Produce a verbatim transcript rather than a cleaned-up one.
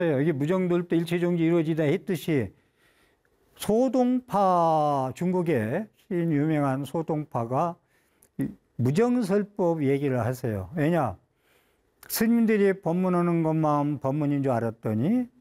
이게 무정돌입도 일체종지 이루어지다 했듯이 소동파, 중국의 유명한 소동파가 무정설법 얘기를 하세요. 왜냐? 스님들이 법문하는 것만 법문인 줄 알았더니